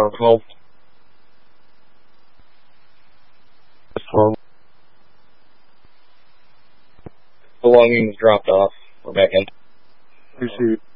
alarm call. Belongings dropped off. We're back in. Received.